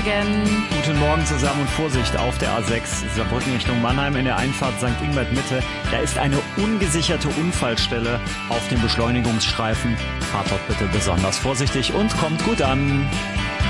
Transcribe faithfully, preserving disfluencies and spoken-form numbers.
Morgen. Guten Morgen zusammen und Vorsicht auf der A sechs Saarbrücken Richtung Mannheim in der Einfahrt Sankt Ingbert Mitte. Da ist eine ungesicherte Unfallstelle auf dem Beschleunigungsstreifen. Fahrt dort bitte besonders vorsichtig und kommt gut an.